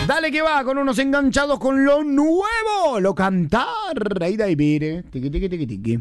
Dale que va con unos enganchados con lo nuevo. Lo cantar. Ahí da y vire. Tiqui, tiqui, tiqui, tiqui.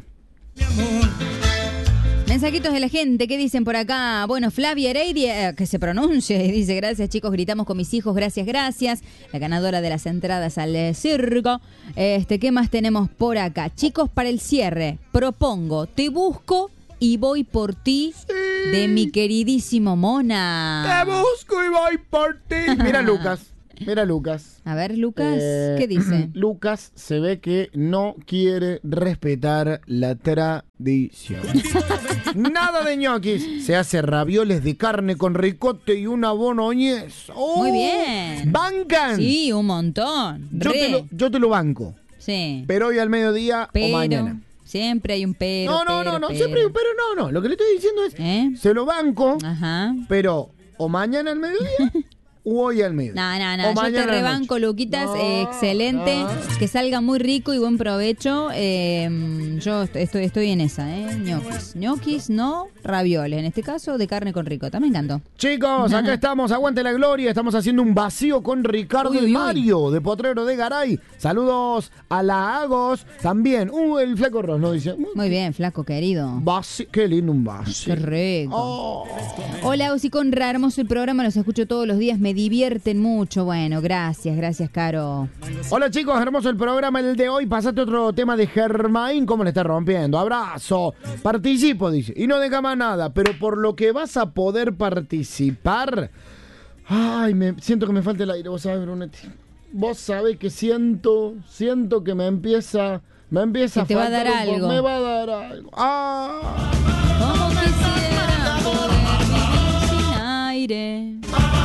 Mensajitos de la gente, ¿qué dicen por acá? Bueno, Flavia Heredia, que se pronuncie, dice, gracias chicos, gritamos con mis hijos, gracias, gracias. La ganadora de las entradas al circo. ¿Qué más tenemos por acá? Chicos, para el cierre, propongo, te busco y voy por ti, sí, de mi queridísimo Mona. Te busco y voy por ti. Mira Lucas. Mira Lucas. A ver, Lucas, ¿qué dice? Lucas se ve que no quiere respetar la tradición. Nada de ñoquis. Se hace ravioles de carne con ricote y una boloñesa. ¡Oh! Muy bien. ¿Bancan? Sí, un montón. Yo te lo banco. Sí. Pero hoy al mediodía o mañana. Siempre hay un pero. No, siempre hay un pero, no. Lo que le estoy diciendo es, se lo banco, pero o mañana al mediodía o hoy al mediodía. No, yo te rebanco, Luquitas, excelente, que salga muy rico y buen provecho. Yo estoy en esa, ñoquis, no ravioles, en este caso de carne con ricota, me encantó. Chicos, acá estamos, aguante la gloria, estamos haciendo un vacío con Ricardo y Mario, de Potrero de Garay. Saludos a la Agos, también, el Flaco Ross, ¿no? Dice. Muy bien, Flaco querido. Qué lindo un vacío. Qué rico. Hola, Osi Conra, hermoso el programa, los escucho todos los días, me divierten mucho. Bueno, gracias, Caro. Hola chicos, hermoso el programa el de hoy. Pasate otro tema de Germain, ¿cómo le está rompiendo? Abrazo, participo, dice, y no deja más nada, pero por lo que vas a poder participar, siento que me falta el aire, vos sabés, Brunetti. Vos sabés que siento que me empieza a te va a dar algo. Me va a dar algo. Como quisiera poder vivir sin aire.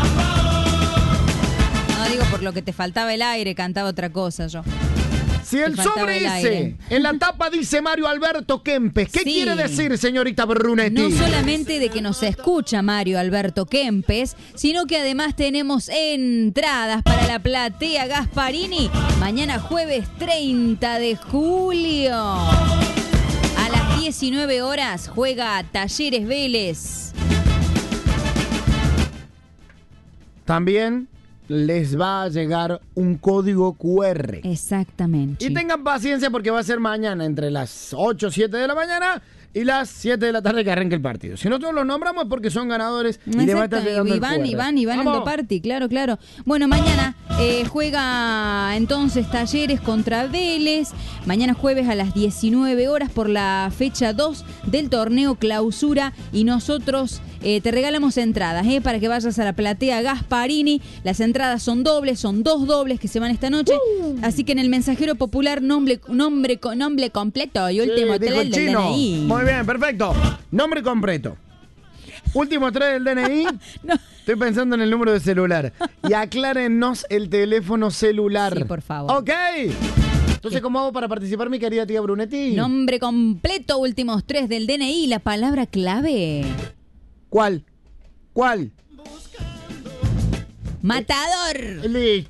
No, digo, por lo que te faltaba el aire, cantaba otra cosa yo. Si el sobre dice, en la tapa dice Mario Alberto Kempes, ¿qué quiere decir, señorita Brunetti? No solamente de que nos escucha Mario Alberto Kempes, sino que además tenemos entradas para la platea Gasparini, mañana jueves 30 de julio. A las 19 horas juega Talleres Vélez. También les va a llegar un código QR. Exactamente. Y tengan paciencia porque va a ser mañana entre las 8 o 7 de la mañana y las 7 de la tarde que arranque el partido. Si nosotros los nombramos es porque son ganadores y les va a estar llegando el QR. Y van al party, claro. Bueno, mañana juega entonces Talleres contra Vélez. Mañana jueves a las 19 horas por la fecha 2 del torneo Clausura. Y nosotros te regalamos entradas para que vayas a la platea Gasparini. Las entradas son dobles, son 2 dobles que se van esta noche. Así que en el mensajero popular nombre completo y último 3 del DNI. Muy bien, perfecto. Nombre completo. Último 3 del DNI. No. Estoy pensando en el número de celular. Y aclárenos el teléfono celular. Sí, por favor. Ok. Entonces, ¿cómo hago para participar, mi querida tía Brunetti? Nombre completo, últimos 3 del DNI, la palabra clave. ¿Cuál? Matador. Listo.